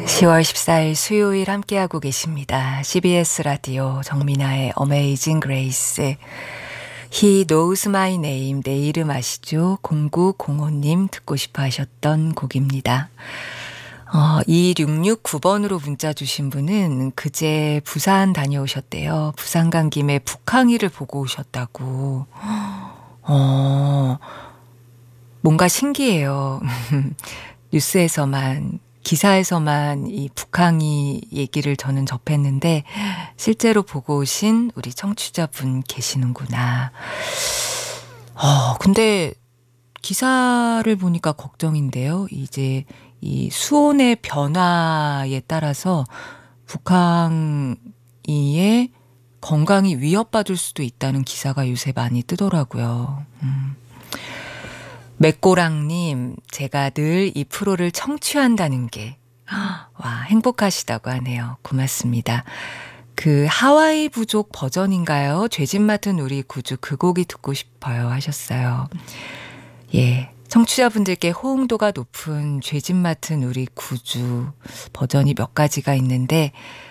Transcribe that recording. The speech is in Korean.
10월 14일 수요일 함께하고 계십니다. CBS 라디오 정민아의 Amazing Grace. He knows my name. 내 이름 아시죠? 0905님 듣고 싶어 하셨던 곡입니다. 2669번으로 문자 주신 분은 그제 부산 다녀오셨대요. 부산 간 김에 북항이를 보고 오셨다고. 뭔가 신기해요. 뉴스에서만, 기사에서만 이 북항이 얘기를 저는 접했는데 실제로 보고 오신 우리 청취자분 계시는구나. 근데 기사를 보니까 걱정인데요. 이제 이 수온의 변화에 따라서 북항이의 건강이 위협받을 수도 있다는 기사가 요새 많이 뜨더라고요. 맥고랑님, 제가 늘 이 프로를 청취한다는 게, 와, 행복하시다고 하네요. 고맙습니다. 그 하와이 부족 버전인가요? 죄짓 맡은 우리 구주 그 곡이 듣고 싶어요 하셨어요. 예, 청취자분들께 호응도가 높은 죄짓 맡은 우리 구주 버전이 몇 가지가 있는데